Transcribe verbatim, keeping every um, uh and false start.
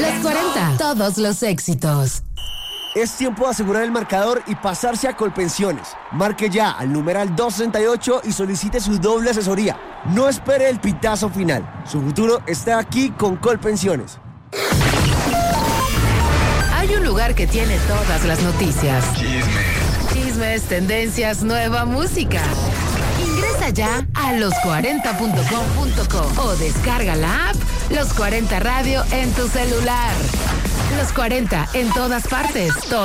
Los cuarenta, todos los éxitos. Es tiempo de asegurar el marcador y pasarse a Colpensiones. Marque ya al numeral doscientos sesenta y ocho y solicite su doble asesoría. No espere el pitazo final. Su futuro está aquí con Colpensiones. Hay un lugar que tiene todas las noticias. Chismes. Chismes, tendencias, nueva música. Ingresa ya a los cuarenta punto com punto co o descarga la app Los cuarenta Radio en tu celular. Los cuarenta en todas partes.